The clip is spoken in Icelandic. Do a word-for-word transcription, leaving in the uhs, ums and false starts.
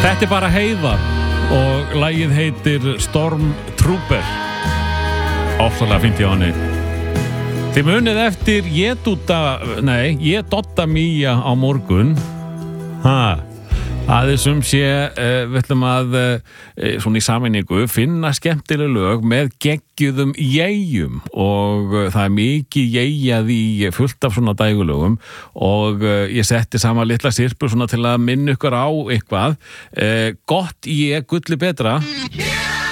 Þetta er bara Heiðar og lagið heitir Stormtrooper. Ótrúlega fínt hjá henni. Þið munið eftir ég dúta, nei, ég dotta mía á morgun. Ha. Aðeins um sé, uh, við ætlum að uh, svona í sameiningu finna skemmtileg lög með geggjuðum jæjum og uh, það er mikið jæjað í fullt af svona dægulögum og uh, ég setti sama litla sirpu svona til að minna ykkur á eitthvað. Uh, gott ég gulli betra.